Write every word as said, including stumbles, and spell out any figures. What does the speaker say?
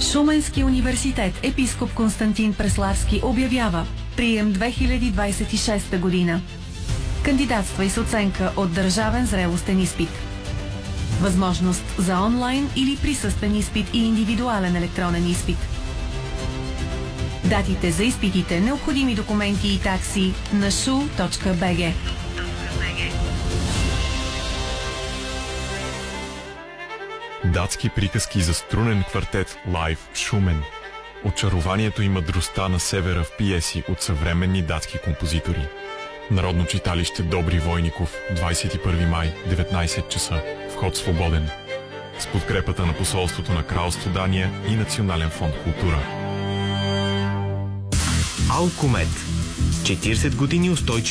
Шуменски университет Епископ Константин Преславски обявява прием две хиляди двадесет и шеста година. Кандидатствай с оценка от държавен зрелостен изпит. Възможност за онлайн или присъствен изпит и индивидуален електронен изпит. Датите за изпитите, необходими документи и такси на шу точка би джи. Датски приказки за струнен квартет лайв в Шумен. Очарованието и мъдростта на севера в пиеси от съвременни датски композитори. Народно читалище Добри Войников, двадесет и първи май, деветнадесет часа. Вход свободен. С подкрепата на посолството на Кралство Дания и Национален фонд култура. Алкомет. четиридесет години устойчив